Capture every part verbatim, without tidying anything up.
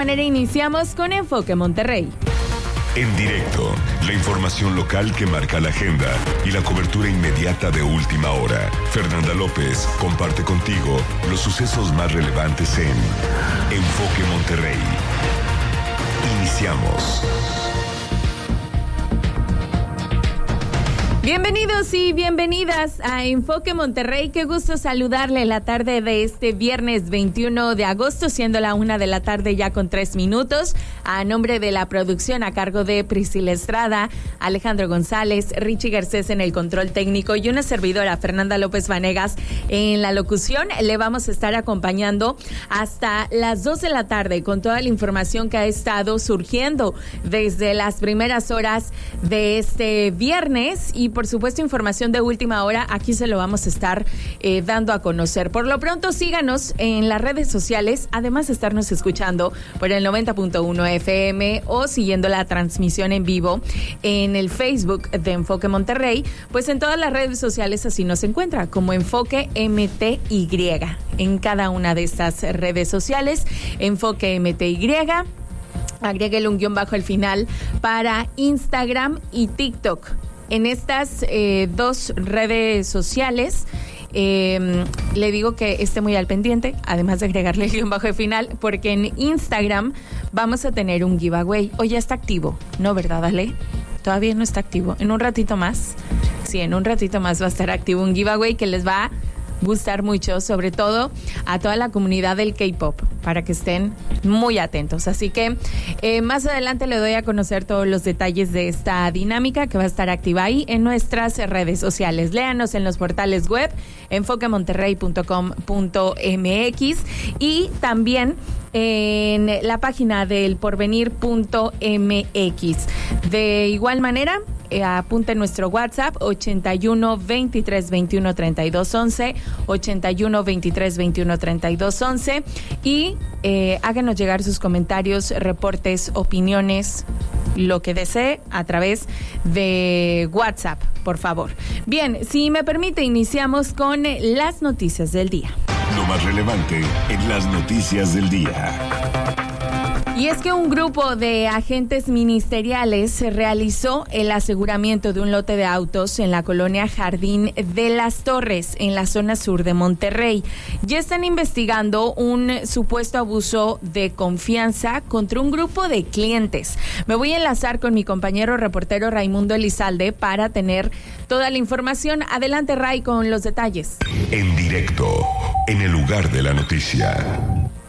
De manera iniciamos con Enfoque Monterrey. En directo, la información local que marca la agenda y la cobertura inmediata de última hora. Fernanda López comparte contigo los sucesos más relevantes en Enfoque Monterrey. Iniciamos. Bienvenidos y bienvenidas a Enfoque Monterrey. Qué gusto saludarle la tarde de este viernes veintiuno de agosto, siendo la una de la tarde ya con tres minutos. A nombre de la producción a cargo de Priscila Estrada, Alejandro González, Richie Garcés en el control técnico y una servidora, Fernanda López Vanegas, en la locución. Le vamos a estar acompañando hasta las dos de la tarde con toda la información que ha estado surgiendo desde las primeras horas de este viernes y por supuesto información de última hora. Aquí se lo vamos a estar eh, dando a conocer. Por lo pronto síganos en las redes sociales, además de estarnos escuchando por el noventa punto uno F M o siguiendo la transmisión en vivo en el Facebook de Enfoque Monterrey. Pues en todas las redes sociales así nos encuentra como Enfoque M T Y. En cada una de estas redes sociales, Enfoque M T Y. Agréguele un guión bajo al final para Instagram y TikTok. En estas eh, dos redes sociales, eh, le digo que esté muy al pendiente, además de agregarle el guión bajo al final, porque en Instagram vamos a tener un giveaway. Hoy ya está activo, ¿no, verdad, Ale? Todavía no está activo. En un ratito más, sí, en un ratito más va a estar activo un giveaway que les va a gustar mucho, sobre todo a toda la comunidad del K-pop, para que estén muy atentos. Así que eh, más adelante le doy a conocer todos los detalles de esta dinámica que va a estar activa ahí en nuestras redes sociales. Léanos en los portales web enfoque monterrey punto com punto m x y también en la página del porvenir punto m x. De igual manera, Eh, apunte nuestro WhatsApp ochenta y uno, veintitrés, veintiuno, treinta y dos, once, ochenta y uno, veintitrés, veintiuno, treinta y dos, once y eh, háganos llegar sus comentarios, reportes, opiniones, lo que desee a través de WhatsApp, por favor. Bien, si me permite, iniciamos con las noticias del día. Lo más relevante en las noticias del día. Y es que un grupo de agentes ministeriales realizó el aseguramiento de un lote de autos en la colonia Jardín de las Torres, en la zona sur de Monterrey. Ya están investigando un supuesto abuso de confianza contra un grupo de clientes. Me voy a enlazar con mi compañero reportero Raimundo Elizalde para tener toda la información. Adelante, Ray, con los detalles. En directo, en el lugar de la noticia.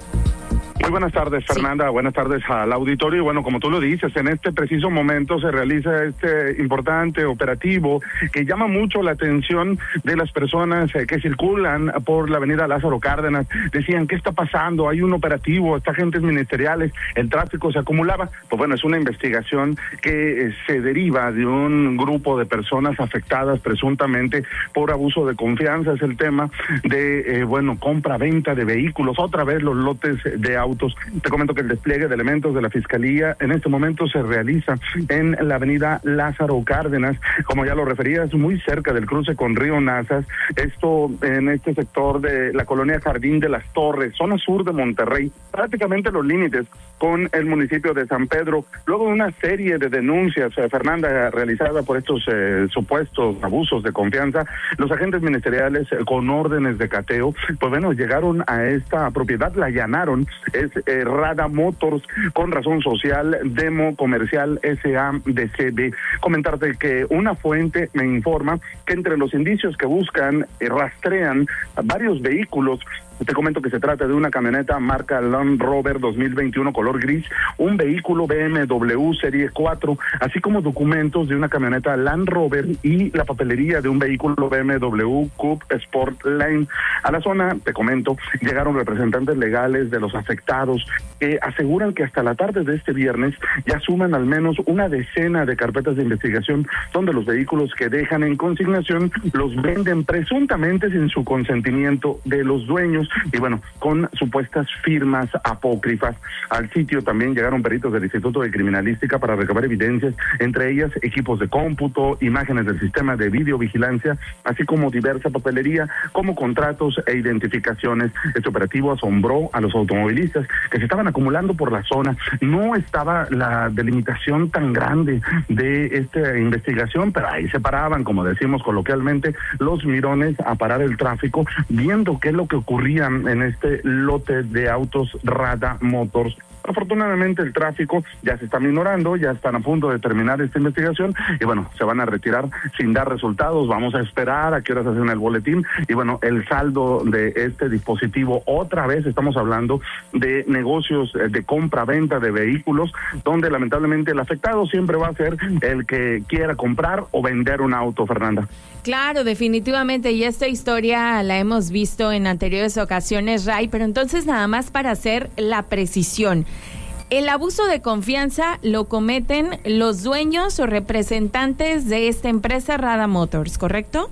Muy buenas tardes, Fernanda. Sí. Buenas tardes al auditorio. Y bueno, como tú lo dices, en este preciso momento se realiza este importante operativo que llama mucho la atención de las personas eh, que circulan por la avenida Lázaro Cárdenas. Decían, ¿qué está pasando? Hay un operativo, está agentes ministeriales, el tráfico se acumulaba. Pues bueno, es una investigación que eh, se deriva de un grupo de personas afectadas presuntamente por abuso de confianza. Es el tema de, eh, bueno, compra-venta de vehículos. Otra vez los lotes de autos. Te comento que el despliegue de elementos de la Fiscalía en este momento se realiza en la avenida Lázaro Cárdenas, como ya lo referías, muy cerca del cruce con Río Nazas, esto en este sector de la colonia Jardín de las Torres, zona sur de Monterrey, prácticamente los límites con el municipio de San Pedro. Luego de una serie de denuncias, eh, Fernanda, realizada por estos eh, supuestos abusos de confianza, los agentes ministeriales eh, con órdenes de cateo, pues bueno, llegaron a esta propiedad, la allanaron. Es eh, Rada Motors, con razón social, Demo Comercial S A de C B. Comentarte que una fuente me informa que entre los indicios que buscan, eh, rastrean varios vehículos. Te comento que se trata de una camioneta marca Land Rover dos mil veintiuno color gris, un vehículo B M W Serie cuatro, así como documentos de una camioneta Land Rover y la papelería de un vehículo B M W Coupe Sport Line. A la zona, te comento, llegaron representantes legales de los afectados que aseguran que hasta la tarde de este viernes ya suman al menos una decena de carpetas de investigación donde los vehículos que dejan en consignación los venden presuntamente sin su consentimiento de los dueños. autos y bueno, con supuestas firmas apócrifas. Al sitio también llegaron peritos del Instituto de Criminalística para recabar evidencias, entre ellas equipos de cómputo, imágenes del sistema de videovigilancia, así como diversa papelería, como contratos e identificaciones. Este operativo asombró a los automovilistas que se estaban acumulando por la zona. No estaba la delimitación tan grande de esta investigación, pero ahí se paraban, como decimos coloquialmente, los mirones a parar el tráfico, viendo qué es lo que ocurría en este lote de autos Rada Motors. Afortunadamente el tráfico ya se está minorando, ya están a punto de terminar esta investigación y bueno, se van a retirar sin dar resultados. Vamos a esperar a qué horas hacen el boletín y bueno, el saldo de este dispositivo, otra vez estamos hablando de negocios de compra-venta de vehículos, donde lamentablemente el afectado siempre va a ser el que quiera comprar o vender un auto, Fernanda. Claro, definitivamente, y esta historia la hemos visto en anteriores ocasiones, Ray, pero entonces nada más para hacer la precisión. El abuso de confianza lo cometen los dueños o representantes de esta empresa Rada Motors, ¿correcto?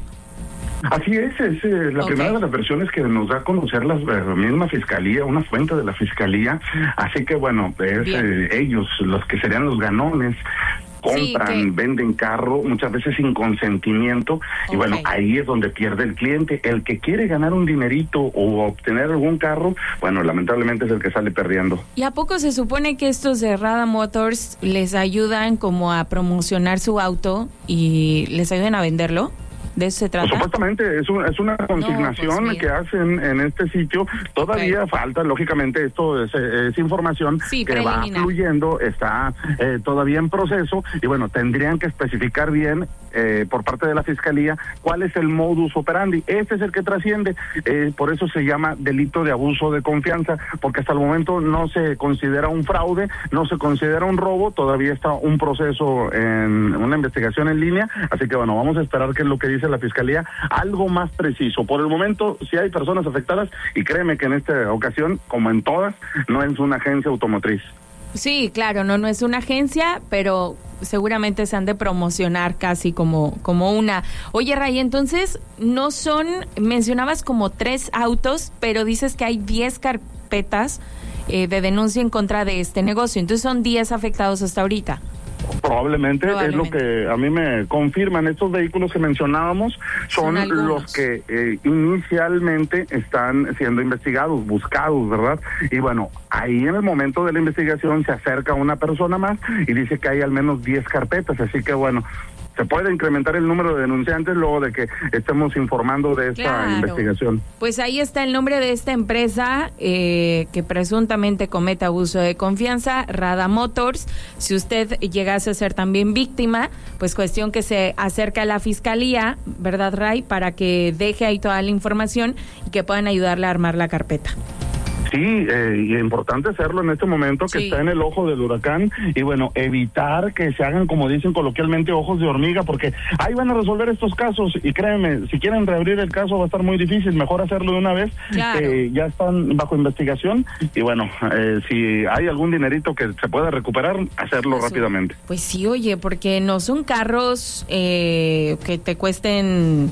Así es, es eh, la okay. primera de las versiones que nos da a conocer la, la misma fiscalía, una fuente de la fiscalía, así que bueno, es eh, ellos los que serían los ganones. Compran, sí, venden carro, muchas veces sin consentimiento, okay. y bueno, ahí es donde pierde el cliente. El que quiere ganar un dinerito o obtener algún carro, bueno, lamentablemente es el que sale perdiendo. ¿Y a poco se supone que estos de Rada Motors les ayudan como a promocionar su auto y les ayudan a venderlo? ¿De eso se trata? Pues supuestamente es, un, es una consignación no, pues que hacen en este sitio. Todavía okay. falta, lógicamente, esto es, es información sí, que va fluyendo, está eh, todavía en proceso y bueno, tendrían que especificar bien eh, por parte de la Fiscalía cuál es el modus operandi. Este es el que trasciende, eh, por eso se llama delito de abuso de confianza, porque hasta el momento no se considera un fraude, no se considera un robo, todavía está un proceso en una investigación en línea, así que bueno, vamos a esperar qué es lo que dice la Fiscalía, algo más preciso. Por el momento, si hay personas afectadas, y créeme que en esta ocasión, como en todas, no es una agencia automotriz. Sí, claro, no, no es una agencia, pero seguramente se han de promocionar casi como, como una. Oye, Ray, entonces, no son, mencionabas como tres autos, pero dices que hay diez carpetas eh, de denuncia en contra de este negocio, entonces son diez afectados hasta ahorita. Probablemente, Probablemente es lo que a mí me confirman. Estos vehículos que mencionábamos son, son los que eh, inicialmente están siendo investigados, buscados, ¿verdad? Y bueno, ahí en el momento de la investigación se acerca una persona más y dice que hay al menos diez carpetas, así que bueno, se puede incrementar el número de denunciantes luego de que estemos informando de esta claro. investigación. Pues ahí está el nombre de esta empresa eh, que presuntamente comete abuso de confianza, Rada Motors. Si usted llegase a ser también víctima, pues cuestión que se acerque a la Fiscalía, ¿verdad, Ray? Para que deje ahí toda la información y que puedan ayudarle a armar la carpeta. Sí, eh, y es importante hacerlo en este momento que sí. está en el ojo del huracán y bueno, evitar que se hagan, como dicen coloquialmente, ojos de hormiga, porque ahí van a resolver estos casos y créeme, si quieren reabrir el caso va a estar muy difícil, mejor hacerlo de una vez, claro. eh, ya están bajo investigación y bueno, eh, si hay algún dinerito que se pueda recuperar, hacerlo Eso. rápidamente. Pues sí, oye, porque no son carros eh, que te cuesten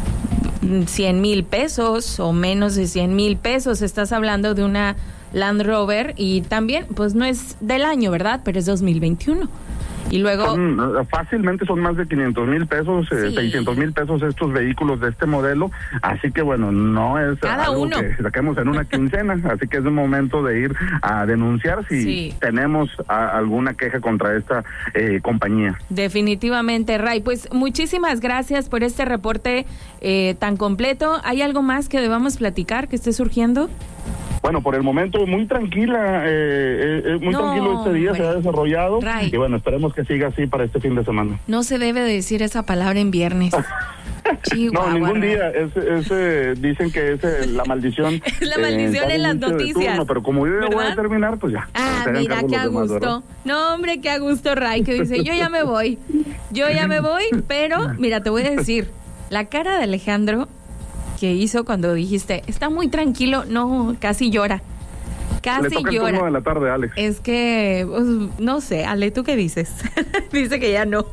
cien mil pesos o menos de cien mil pesos, estás hablando de una Land Rover y también, pues no es del año, ¿verdad? Pero es dos mil veintiuno. Y luego... Son, fácilmente son más de quinientos mil pesos, sí. eh, seiscientos mil pesos estos vehículos de este modelo, así que bueno, no es Cada algo uno. que saquemos en una quincena, así que es el momento de ir a denunciar si sí. tenemos a, alguna queja contra esta eh, compañía. Definitivamente, Ray, pues muchísimas gracias por este reporte eh, tan completo. ¿Hay algo más que debamos platicar que esté surgiendo? Bueno, por el momento muy tranquila, eh, eh, muy no, tranquilo este día, hombre. se ha desarrollado Ray. y bueno, esperemos que siga así para este fin de semana. No se debe decir esa palabra en viernes. Chihuahua, no, ningún día, es, es, eh, dicen que es eh, la maldición. la maldición eh, en las noticias. Turno, pero como yo ya voy a terminar, pues ya. Ah, mira, qué a gusto. Demás, no, hombre, qué a gusto, Ray, que dice, yo ya me voy, yo ya me voy, pero mira, te voy a decir, la cara de Alejandro que hizo cuando dijiste, está muy tranquilo, no, casi llora. Casi Le toca llora. El turno de la tarde, Alex. Es que, pues, no sé, Ale, ¿tú qué dices? Dice que ya no.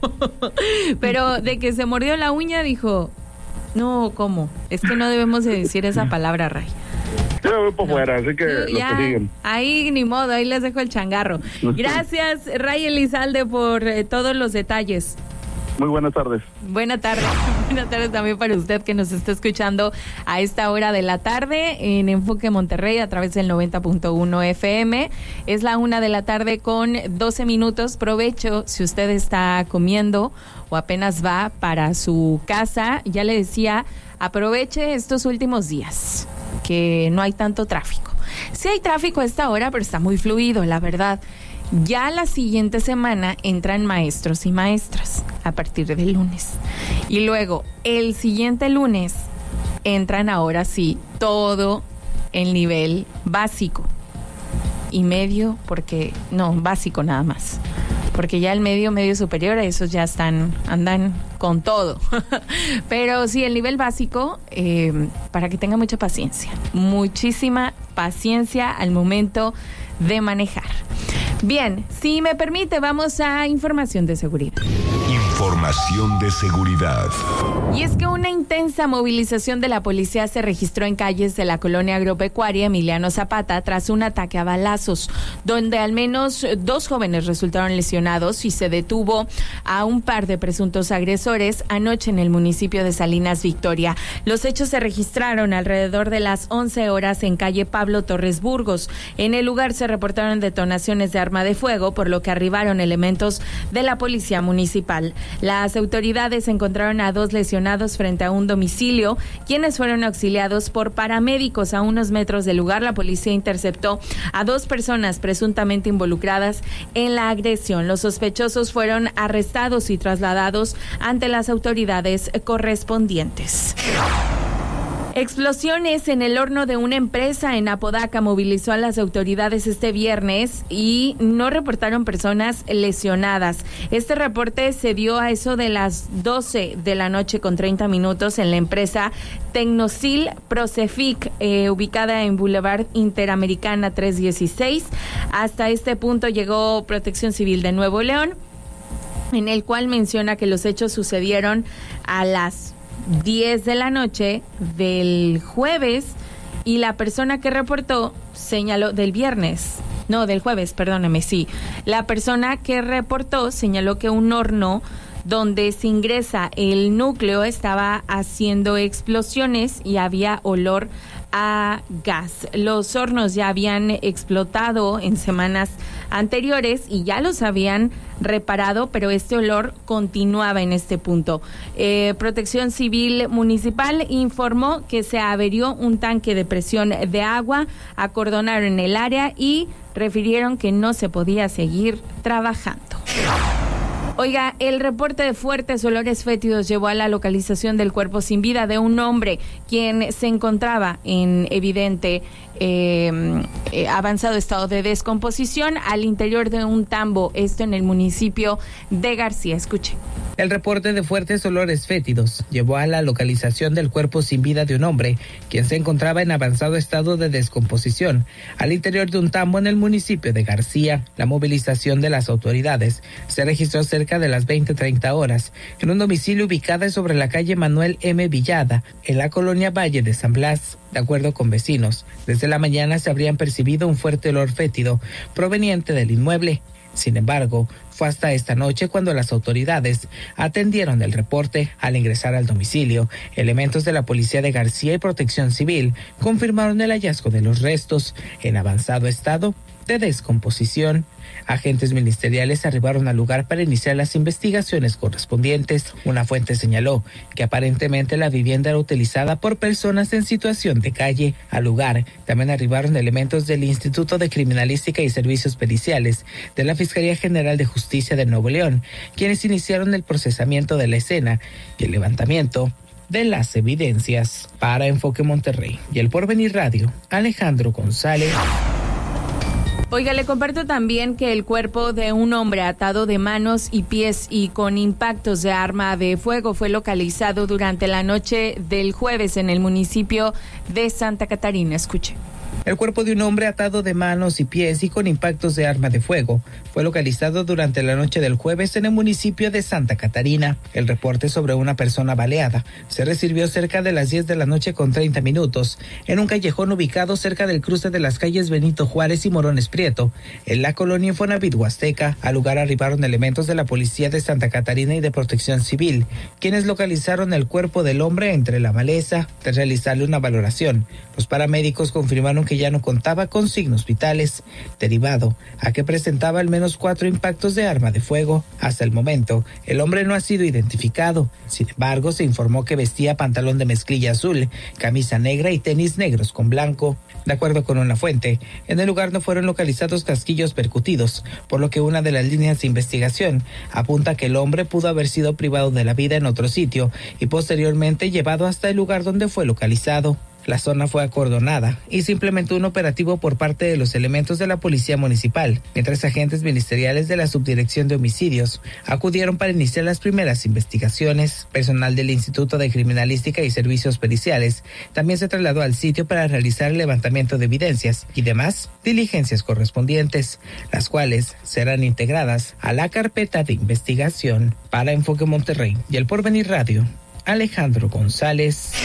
Pero de que se mordió la uña, dijo, no, ¿cómo? Es que no debemos de decir esa palabra, Ray. Yo me voy por no. fuera, así que no, los ya, que siguen. Ahí ni modo, ahí les dejo el changarro. Gracias, Ray Elizalde, por eh, todos los detalles. Muy buenas tardes. Buenas tardes. Buenas tardes también para usted que nos está escuchando a esta hora de la tarde en Enfoque Monterrey a través del noventa punto uno F M. Es la una de la tarde con doce minutos. Provecho si usted está comiendo o apenas va para su casa. Ya le decía, aproveche estos últimos días que no hay tanto tráfico. Sí hay tráfico a esta hora, pero está muy fluido, la verdad. Ya la siguiente semana entran maestros y maestras a partir del lunes. Y luego, el siguiente lunes, entran ahora sí todo el nivel básico. Y medio, porque, no, básico nada más. Porque ya el medio, medio superior, esos ya están, andan con todo. Pero sí, el nivel básico, eh, para que tenga mucha paciencia. Muchísima paciencia al momento de manejar. Bien, si me permite, vamos a información de seguridad. Información de seguridad. Y es que una intensa movilización de la policía se registró en calles de la colonia agropecuaria Emiliano Zapata tras un ataque a balazos, donde al menos dos jóvenes resultaron lesionados y se detuvo a un par de presuntos agresores anoche en el municipio de Salinas Victoria. Los hechos se registraron alrededor de las once horas en calle Pablo Torres Burgos. En el lugar se reportaron detonaciones de arma de fuego, por lo que arribaron elementos de la policía municipal. Las autoridades encontraron a dos lesionados frente a un domicilio, quienes fueron auxiliados por paramédicos. A unos metros del lugar, la policía interceptó a dos personas presuntamente involucradas en la agresión. Los sospechosos fueron arrestados y trasladados ante las autoridades correspondientes. Explosiones en el horno de una empresa en Apodaca movilizó a las autoridades este viernes y no reportaron personas lesionadas. Este reporte se dio a eso de las doce de la noche con treinta minutos en la empresa Tecnosil Procefic, eh, ubicada en Boulevard Interamericana trescientos dieciséis. Hasta este punto llegó Protección Civil de Nuevo León, en el cual menciona que los hechos sucedieron a las diez de la noche del jueves y la persona que reportó señaló del viernes, no, del jueves, perdóneme, sí. La persona que reportó señaló que un horno donde se ingresa el núcleo estaba haciendo explosiones y había olor a gas. Los hornos ya habían explotado en semanas anteriores y ya los habían reparado, pero este olor continuaba en este punto. Eh, Protección Civil Municipal informó que se averió un tanque de presión de agua, acordonaron el área y refirieron que no se podía seguir trabajando. Oiga, el reporte de fuertes olores fétidos llevó a la localización del cuerpo sin vida de un hombre quien se encontraba en evidente eh, eh, avanzado estado de descomposición al interior de un tambo, esto en el municipio de García. Escuche. El reporte de fuertes olores fétidos llevó a la localización del cuerpo sin vida de un hombre quien se encontraba en avanzado estado de descomposición al interior de un tambo en el municipio de García. La movilización de las autoridades se registró cerca de las veinte treinta horas en un domicilio ubicado sobre la calle Manuel M. Villada, en la colonia Valle de San Blas. De acuerdo con vecinos, desde la mañana se habrían percibido un fuerte olor fétido proveniente del inmueble. Sin embargo, fue hasta esta noche cuando las autoridades atendieron el reporte. Al ingresar al domicilio, elementos de la Policía de García y Protección Civil confirmaron el hallazgo de los restos en avanzado estado de descomposición. Agentes ministeriales arribaron al lugar para iniciar las investigaciones correspondientes. Una fuente señaló que aparentemente la vivienda era utilizada por personas en situación de calle. Al lugar también arribaron elementos del Instituto de Criminalística y Servicios Periciales de la Fiscalía General de Justicia de Nuevo León, quienes iniciaron el procesamiento de la escena y el levantamiento de las evidencias. Para Enfoque Monterrey y El Porvenir Radio, Alejandro González. Oiga, le comparto también que el cuerpo de un hombre atado de manos y pies y con impactos de arma de fuego fue localizado durante la noche del jueves en el municipio de Santa Catarina. Escuche. El cuerpo de un hombre atado de manos y pies y con impactos de arma de fuego fue localizado durante la noche del jueves en el municipio de Santa Catarina. El reporte sobre una persona baleada se recibió cerca de las diez de la noche con treinta minutos en un callejón ubicado cerca del cruce de las calles Benito Juárez y Morones Prieto, en la colonia Infonavit Huasteca. Al lugar arribaron elementos de la Policía de Santa Catarina y de Protección Civil, quienes localizaron el cuerpo del hombre entre la maleza. Tras realizarle una valoración, los paramédicos confirmaron que ya no contaba con signos vitales, derivado a que presentaba al menos cuatro impactos de arma de fuego. Hasta el momento, el hombre no ha sido identificado. Sin embargo, se informó que vestía pantalón de mezclilla azul, camisa negra y tenis negros con blanco. De acuerdo con una fuente, en el lugar no fueron localizados casquillos percutidos, por lo que una de las líneas de investigación apunta que el hombre pudo haber sido privado de la vida en otro sitio y posteriormente llevado hasta el lugar donde fue localizado. La zona fue acordonada y se implementó un operativo por parte de los elementos de la Policía Municipal, mientras agentes ministeriales de la Subdirección de Homicidios acudieron para iniciar las primeras investigaciones. Personal del Instituto de Criminalística y Servicios Periciales también se trasladó al sitio para realizar el levantamiento de evidencias y demás diligencias correspondientes, las cuales serán integradas a la carpeta de investigación. Para Enfoque Monterrey y El Porvenir Radio, Alejandro González.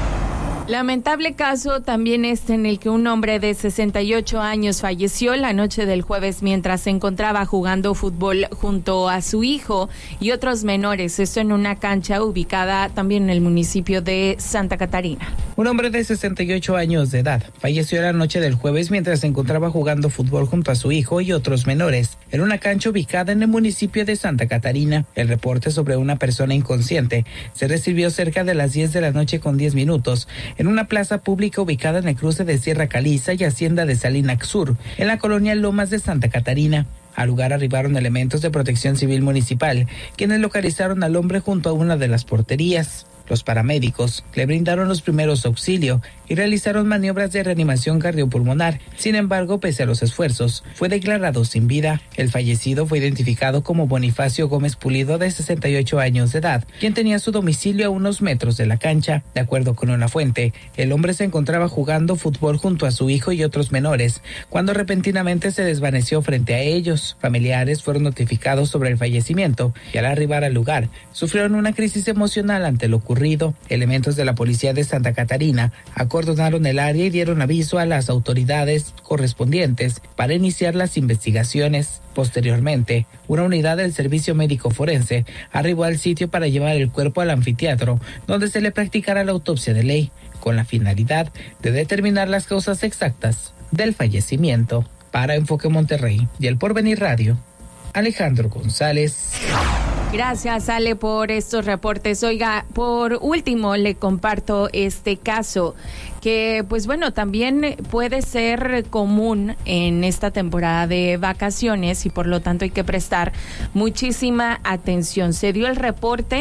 Lamentable caso también este en el que un hombre de sesenta y ocho años falleció la noche del jueves mientras se encontraba jugando fútbol junto a su hijo y otros menores, esto en una cancha ubicada también en el municipio de Santa Catarina. Un hombre de sesenta y ocho años de edad falleció la noche del jueves mientras se encontraba jugando fútbol junto a su hijo y otros menores en una cancha ubicada en el municipio de Santa Catarina. El reporte sobre una persona inconsciente se recibió cerca de las diez de la noche con diez minutos en una plaza pública ubicada en el cruce de Sierra Caliza y Hacienda de Salinac Sur, en la colonia Lomas de Santa Catarina. Al lugar arribaron elementos de Protección Civil Municipal, quienes localizaron al hombre junto a una de las porterías. Los paramédicos le brindaron los primeros auxilios y realizaron maniobras de reanimación cardiopulmonar. Sin embargo, pese a los esfuerzos, fue declarado sin vida. El fallecido fue identificado como Bonifacio Gómez Pulido, de sesenta y ocho años de edad, quien tenía su domicilio a unos metros de la cancha. De acuerdo con una fuente, el hombre se encontraba jugando fútbol junto a su hijo y otros menores, cuando repentinamente se desvaneció frente a ellos. Familiares fueron notificados sobre el fallecimiento y al arribar al lugar, sufrieron una crisis emocional ante lo ocurrido. Elementos de la Policía de Santa Catarina acordonaron el área y dieron aviso a las autoridades correspondientes para iniciar las investigaciones. Posteriormente, una unidad del Servicio Médico Forense arribó al sitio para llevar el cuerpo al anfiteatro, donde se le practicará la autopsia de ley, con la finalidad de determinar las causas exactas del fallecimiento. Para Enfoque Monterrey y El Porvenir Radio, Alejandro González. Gracias, Ale, por estos reportes. Oiga, por último, le comparto este caso que, pues bueno, también puede ser común en esta temporada de vacaciones y por lo tanto hay que prestar muchísima atención. Se dio el reporte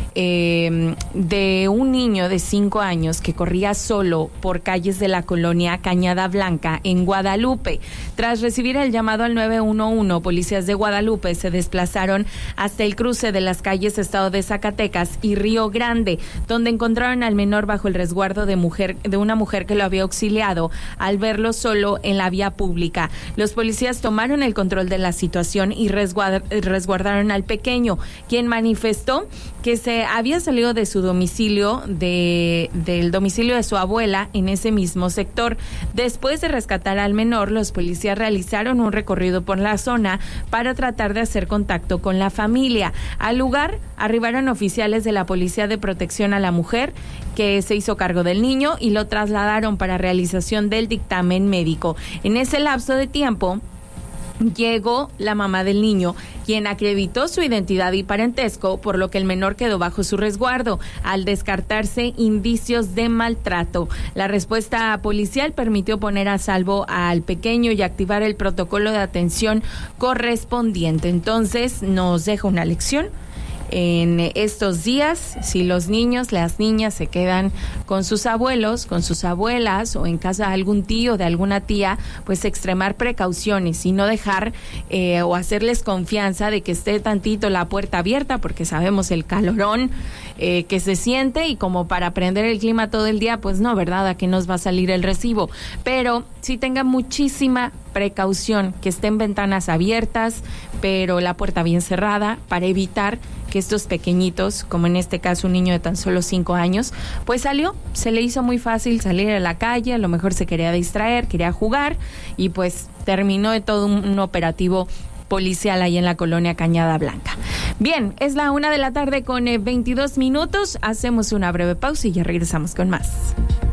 eh, de un niño de cinco años que corría solo por calles de la colonia Cañada Blanca en Guadalupe. Tras recibir el llamado al nueve uno uno, policías de Guadalupe se desplazaron hasta el cruce de las calles Estado de Zacatecas y Río Grande, donde encontraron al menor bajo el resguardo de mujer de una mujer que lo había auxiliado al verlo solo en la vía pública. Los policías tomaron el control de la situación y resguard, resguardaron al pequeño, quien manifestó que se había salido de su domicilio, de del domicilio de su abuela en ese mismo sector. Después de rescatar al menor, los policías realizaron un recorrido por la zona para tratar de hacer contacto con la familia. Al lugar arribaron oficiales de la Policía de Protección a la Mujer, que se hizo cargo del niño y lo trasladaron para realización del dictamen médico. En ese lapso de tiempo llegó la mamá del niño, quien acreditó su identidad y parentesco, por lo que el menor quedó bajo su resguardo, al descartarse indicios de maltrato. La respuesta policial permitió poner a salvo al pequeño y activar el protocolo de atención correspondiente. Entonces, nos deja una lección en estos días, si los niños, las niñas se quedan con sus abuelos, con sus abuelas o en casa de algún tío, de alguna tía, pues extremar precauciones y no dejar eh, o hacerles confianza de que esté tantito la puerta abierta, porque sabemos el calorón eh, que se siente, y como para prender el clima todo el día, pues no, ¿verdad? ¿A qué nos va a salir el recibo? Pero sí tengan muchísima precaución, que estén ventanas abiertas, pero la puerta bien cerrada, para evitar que estos pequeñitos, como en este caso un niño de tan solo cinco años, pues salió, se le hizo muy fácil salir a la calle, a lo mejor se quería distraer, quería jugar, y pues terminó de todo un, un operativo policial ahí en la colonia Cañada Blanca. Bien, es la una de la tarde con eh, veintidós minutos, hacemos una breve pausa y ya regresamos con más.